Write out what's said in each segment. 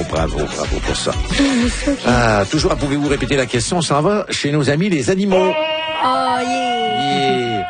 bravo pour ça. Toujours, pouvez-vous répéter la question? On s'en va chez nos amis les animaux. Oh, yeah!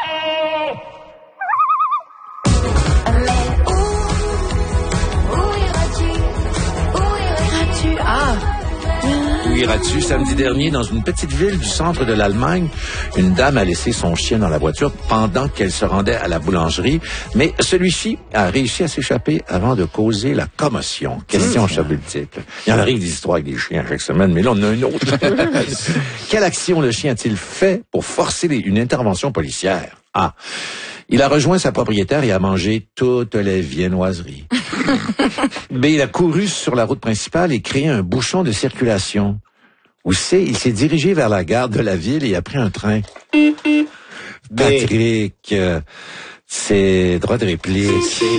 Où iras-tu? Samedi dernier, dans une petite ville du centre de l'Allemagne, une dame a laissé son chien dans la voiture pendant qu'elle se rendait à la boulangerie, mais celui-ci a réussi à s'échapper avant de causer la commotion. Question à chat multiple. Il y en arrive des histoires avec des chiens chaque semaine, mais là, on en a une autre. Quelle action le chien a-t-il fait pour forcer une intervention policière? A. Il a rejoint sa propriétaire et a mangé toutes les viennoiseries. B. Il a couru sur la route principale et créé un bouchon de circulation. Ou C. Il s'est dirigé vers la gare de la ville et a pris un train. Patrick, c'est droit de réplique.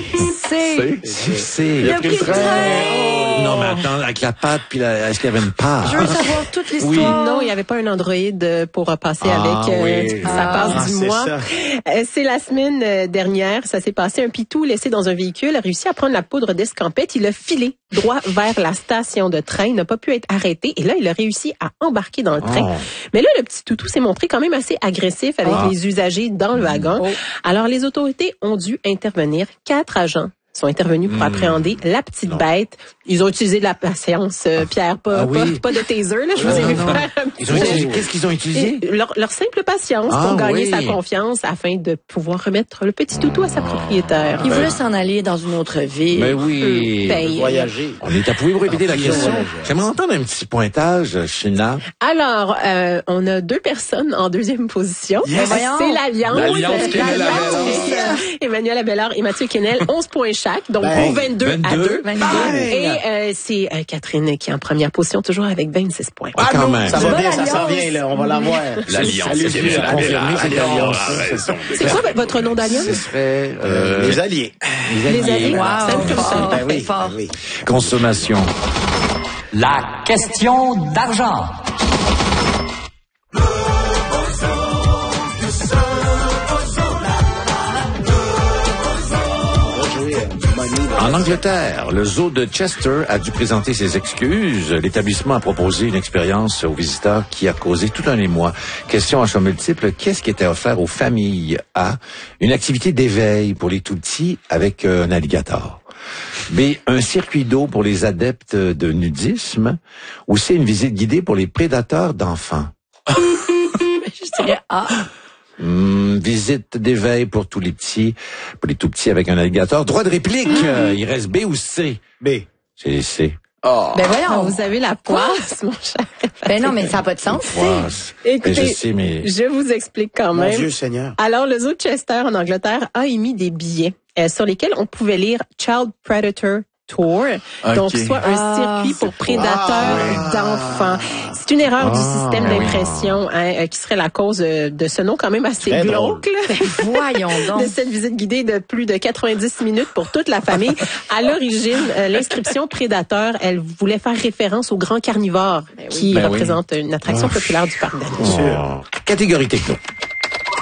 C. Il a pris le train. Non, mais attends, avec la patte, puis est-ce qu'il y avait une part? Je veux savoir toute l'histoire. Oui, non, il n'y avait pas un Android pour passer avec sa passe du mois. C'est la semaine dernière, ça s'est passé. Un pitou laissé dans un véhicule a réussi à prendre la poudre d'escampette. Il a filé droit vers la station de train. Il n'a pas pu être arrêté. Et là, il a réussi à embarquer dans le train. Mais là, le petit toutou s'est montré quand même assez agressif avec les usagers dans le wagon. Alors, les autorités ont dû intervenir. 4 agents sont intervenus pour appréhender la petite bête. Ils ont utilisé de la patience, Pierre, pas de taser, là. Je vous ai vu faire un petit... Qu'est-ce qu'ils ont utilisé? Leur simple patience pour gagner sa confiance afin de pouvoir remettre le petit toutou à sa propriétaire. Il voulait s'en aller dans une autre ville. Mais oui. Voyager. Pouvez-vous répéter la question? J'aimerais entendre un petit pointage, China. Alors, on a 2 personnes en deuxième position. Yes. C'est l'Alliance. L'Alliance Emmanuel Abelard et Mathieu Kennel, 11 points chaque. Donc, 22 à 2. Et c'est Catherine qui est en première position, toujours avec 26 points. Quand même. Ça va bien, ça s'en vient, là. On va l'avoir. L'Alliance. C'est quoi votre nom d'Alliance? Ce serait... les Alliés. Les Alliés. Wow. Ben oui, Fort. oui. Consommation. La question d'argent. En Angleterre, le zoo de Chester a dû présenter ses excuses. L'établissement a proposé une expérience aux visiteurs qui a causé tout un émoi. Question à choix multiple, qu'est-ce qui était offert aux familles? A. Une activité d'éveil pour les tout-petits avec un alligator. B. Un circuit d'eau pour les adeptes de nudisme. Ou C. Une visite guidée pour les prédateurs d'enfants. Je dirais A. Visite d'éveil pour tous les petits, pour les tout petits avec un alligator. Droit de réplique. Il reste B ou C? B. C'est C. Ben voyons. Vous avez la poisse, mon cher. Ben non, mais ça n'a pas de sens. Écoutez, je sais, mais... je vous explique quand même. Mon Dieu Seigneur. Alors, le zoo de Chester en Angleterre a émis des billets sur lesquels on pouvait lire Child Predator Tour, donc soit un circuit pour prédateurs d'enfants. C'est une erreur du système d'impression qui serait la cause de ce nom quand même assez glauque. Voyons donc. De cette visite guidée de plus de 90 minutes pour toute la famille. À l'origine, l'inscription prédateur, elle voulait faire référence au grand carnivore qui représente une attraction populaire du parc d'animaux. Catégorie techno.